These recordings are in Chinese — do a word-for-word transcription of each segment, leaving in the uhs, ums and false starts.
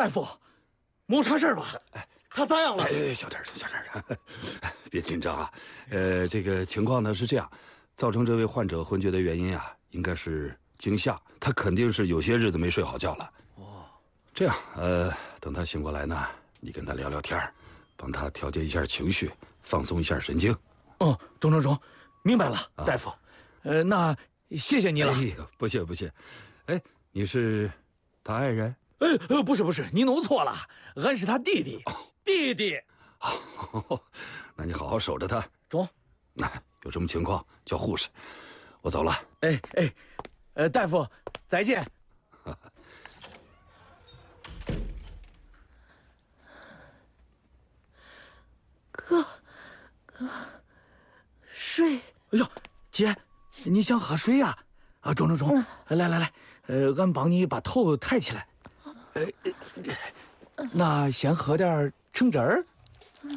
大夫，没啥事儿吧？哎，他咋样了？ 哎，小点声，小点声，别紧张啊。呃，这个情况呢是这样，造成这位患者昏厥的原因啊，应该是惊吓，他肯定是有些日子没睡好觉了。哦，这样，呃，等他醒过来呢，你跟他聊聊天，帮他调节一下情绪，放松一下神经。 哦，中中中，明白了，啊、大夫。呃，那谢谢你了。 哎，不谢不谢。哎，你是他爱人？ 呃呃，不是不是，你弄错了，俺是他弟弟。哦、弟弟。 哦，那你好好守着他。 中。 那有什么情况叫护士。我走了。 哎哎，呃，大夫，再见。 哥，哥，水。 哎呦，姐，你想喝水呀？啊，中中中，嗯、来来来，呃，俺帮你把头抬起来。呃，那先喝点橙汁儿。嗯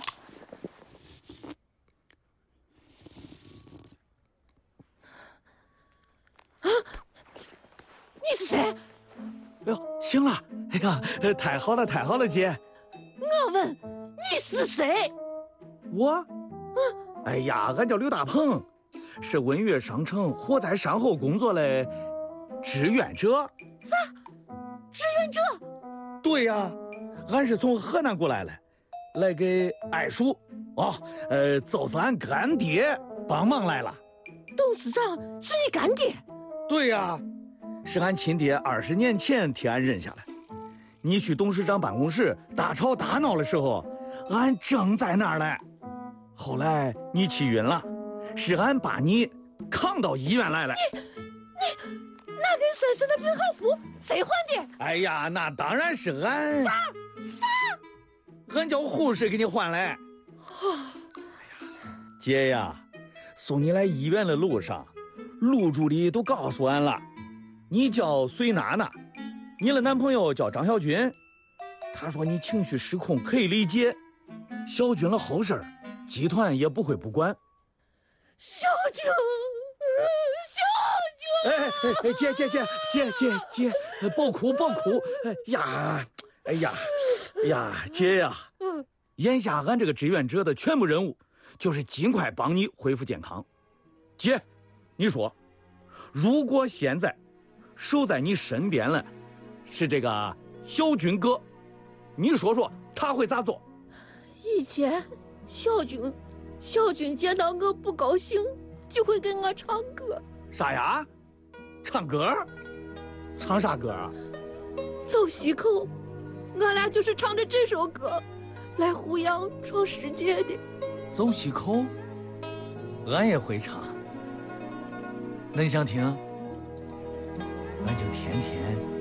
啊，你是谁？哎呦，醒了！哎呀，太好了，太好了，姐。 我问你是谁？ 我？嗯，哎呀，俺叫刘大鹏，是文岳商城火灾善后工作的志愿者。 啥？志愿者？ 对呀，俺是从河南过来的，来给爱叔啊，呃，就是俺干爹帮忙来了。 董事长是你干爹？ 对呀，是俺亲爹二十年前替俺认下来。你去董事长办公室大吵大闹的时候，俺正在那儿嘞。后来你气晕了，是俺把你扛到医院来了。 你你那跟婶婶的病号服谁还的？ 哎呀，那当然是俺。 啥啥？ 俺叫护士给你换来。 哦， 姐呀，送你来医院的路上，路助理都告诉俺了，你叫隋娜娜，你的男朋友叫张小军。他说你情绪失控可以理解，小军的后事集团也不会不管。 小军，小军！ 哎哎哎，姐姐姐姐姐姐，别哭别哭！哎呀，哎呀，哎呀，姐呀，嗯，眼下俺这个志愿者的全部任务就是尽快帮你恢复健康。姐，你说，如果现在守在你身边的是这个小军哥，你说说他会咋做？ 以前小军小军见到我不高兴就会给我唱歌。 啥呀？唱歌？唱啥歌啊？ 走西口，俺俩就是唱着这首歌来弘扬闯世界的。 走西口，俺也会唱。恁想听？俺就天天